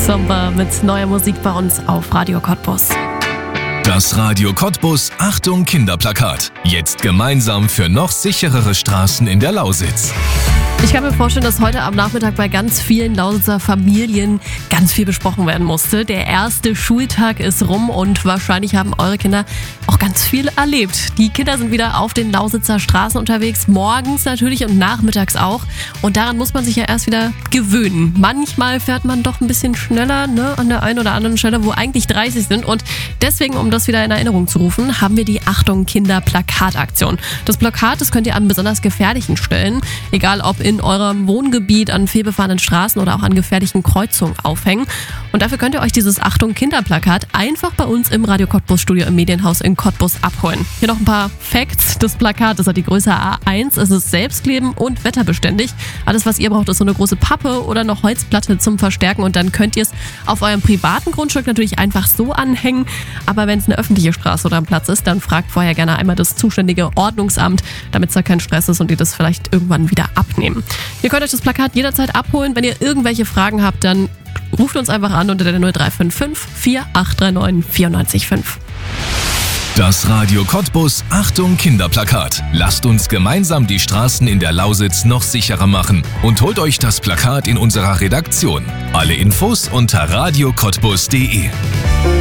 Zomba mit neuer Musik bei uns auf Radio Cottbus. Das Radio Cottbus Achtung Kinderplakat. Jetzt gemeinsam für noch sicherere Straßen in der Lausitz. Ich kann mir vorstellen, dass heute am Nachmittag bei ganz vielen Lausitzer Familien ganz viel besprochen werden musste. Der erste Schultag ist rum und wahrscheinlich haben eure Kinder auch ganz viel erlebt. Die Kinder sind wieder auf den Lausitzer Straßen unterwegs, morgens natürlich und nachmittags auch. Und daran muss man sich ja erst wieder gewöhnen. Manchmal fährt man doch ein bisschen schneller, an der einen oder anderen Stelle, wo eigentlich 30 sind. Und deswegen, um das wieder in Erinnerung zu rufen, haben wir die Achtung Kinder Plakataktion. Das Plakat, das könnt ihr an besonders gefährlichen Stellen, egal ob in eurem Wohngebiet, an fehlbefahrenen Straßen oder auch an gefährlichen Kreuzungen aufhängen. Und dafür könnt ihr euch dieses Achtung Kinderplakat einfach bei uns im Radio Cottbus Studio im Medienhaus in Cottbus abholen. Hier noch ein paar Facts. Das Plakat, das hat die Größe A1, es ist selbstklebend und wetterbeständig. Alles, was ihr braucht, ist so eine große Pappe oder eine Holzplatte zum Verstärken und dann könnt ihr es auf eurem privaten Grundstück natürlich einfach so anhängen. Aber wenn es eine öffentliche Straße oder ein Platz ist, dann fragt vorher gerne einmal das zuständige Ordnungsamt, damit es da kein Stress ist und die das vielleicht irgendwann wieder abnehmen. Ihr könnt euch das Plakat jederzeit abholen. Wenn ihr irgendwelche Fragen habt, dann ruft uns einfach an unter der 0355 4839 945. Das Radio Cottbus Achtung Kinderplakat. Lasst uns gemeinsam die Straßen in der Lausitz noch sicherer machen und holt euch das Plakat in unserer Redaktion. Alle Infos unter radiocottbus.de.